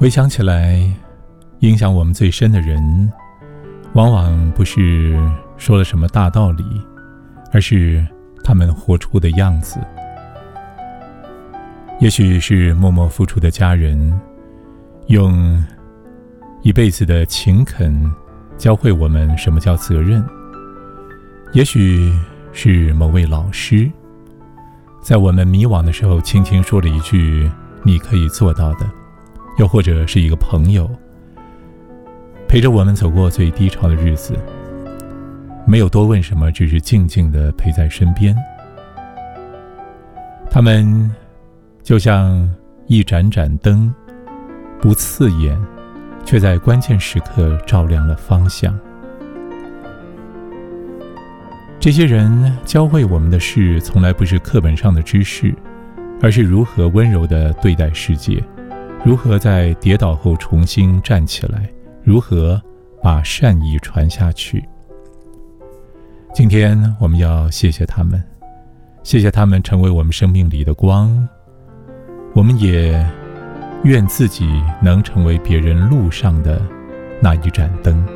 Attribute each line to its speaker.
Speaker 1: 回想起来，影响我们最深的人，往往不是说了什么大道理，而是他们活出的样子。也许是默默付出的家人，用一辈子的勤恳教会我们什么叫责任；也许是某位老师，在我们迷惘的时候轻轻说了一句你可以做到的；又或者是一个朋友，陪着我们走过最低潮的日子，没有多问什么，只是静静地陪在身边。他们就像一盏盏灯，不刺眼，却在关键时刻照亮了方向。这些人教会我们的事，从来不是课本上的知识，而是如何温柔地对待世界，如何在跌倒后重新站起来，如何把善意传下去。今天我们要谢谢他们，谢谢他们成为我们生命里的光，我们也愿自己能成为别人路上的那一盏灯。